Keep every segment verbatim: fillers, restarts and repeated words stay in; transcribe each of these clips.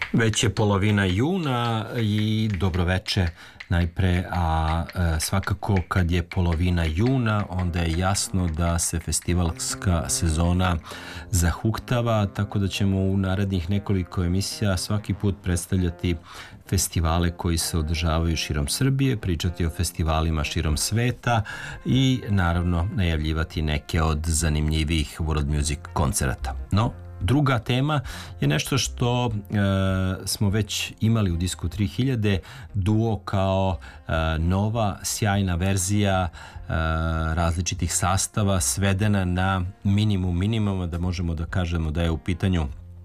Već je polovina juna i dobroveče najpre, a e, svakako kad je polovina juna onda je jasno da se festivalska sezona zahuktava, tako da ćemo u narednih nekoliko emisija svaki put predstavljati festivale koji se održavaju širom Srbije, pričati o festivalima širom sveta i naravno najavljivati neke od zanimljivih world music koncerata. No, druga tema je nešto što e, smo već imali u Disku tri hiljade, duo kao e, nova sjajna verzija e, različitih sastava svedena na minimum minimuma, da možemo da kažemo da je u pitanju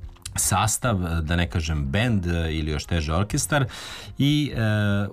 sastav, da ne kažem bend ili još teže orkestar, i e,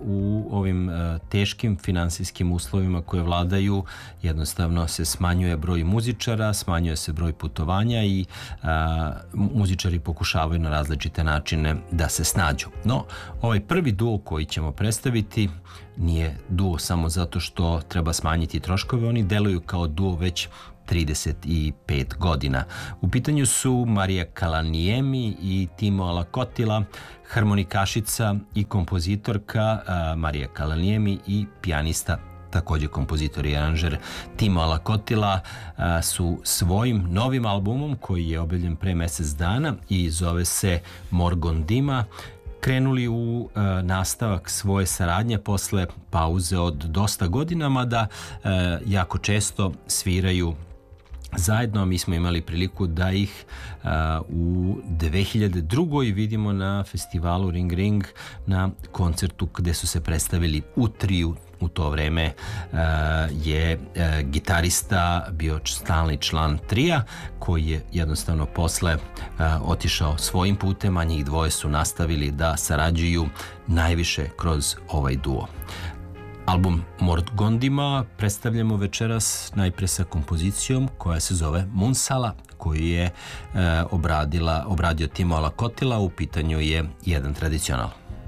u ovim e, teškim finansijskim uslovima koje vladaju jednostavno se smanjuje broj muzičara, smanjuje se broj putovanja i e, muzičari pokušavaju na različite načine da se snađu. No, ovaj prvi duo koji ćemo predstaviti nije duo samo zato što treba smanjiti troškove, oni deluju kao duo već trideset pet godina. U pitanju su Marija Kalanijemi i Timo Alakotila, harmonikašica i kompozitorka a, Marija Kalanijemi i pijanista, također kompozitor i aranžer Timo Alakotila, a, su svojim novim albumom koji je objavljen pre mjesec dana i zove se Morgondima krenuli u e, nastavak svoje saradnje posle pauze od dosta godina, mada e, jako često sviraju zajedno. Mi smo imali priliku da ih uh, u dve hiljade drugoj vidimo na festivalu Ring Ring na koncertu gde su se predstavili u triju. U to vreme uh, je uh, gitarista bio stalni član trija koji je jednostavno posle uh, otišao svojim putem, a njih dvoje su nastavili da sarađuju najviše kroz ovaj duo. Album Morgondima predstavljamo večeras najpre sa kompozicijom koja se zove Munsala, koju je e, obradila, obradio Timo Alakotila. U pitanju je jedan tradicional.